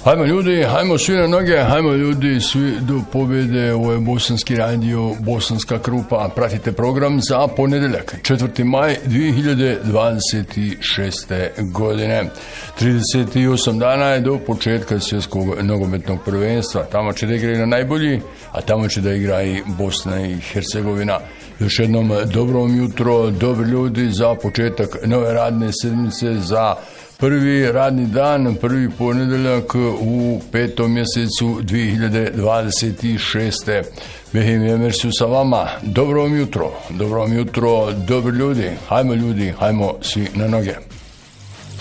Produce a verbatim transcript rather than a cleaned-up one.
Hajmo ljudi, hajmo svi na noge, hajmo ljudi svi do pobjede. Ovo je Bosanski radio, Bosanska Krupa. Pratite program za ponedeljak, četvrti maj dvije hiljade dvadeset šeste. godine. trideset osam dana je do početka svjetskog nogometnog prvenstva. Tamo će da igraju na najbolji, a tamo će da igra i Bosna i Hercegovina. Još jednom dobrom jutro, dobri ljudi, za početak nove radne sedmice, za prvi radni dan, prvi ponedeljak u petom mjesecu dvije hiljade dvadeset šeste. Behim Emersu sa vama. Dobrom jutro, dobrom jutro, dobri ljudi. Hajmo ljudi, hajmo svi na noge.